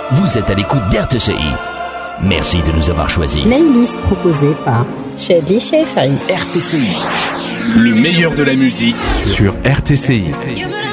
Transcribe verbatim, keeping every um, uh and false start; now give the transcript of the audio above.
Vous êtes à l'écoute d'R T C I. Merci de nous avoir choisis. Playlist proposée par Shadi Shefari. R T C I. Le meilleur de la musique sur R T C I.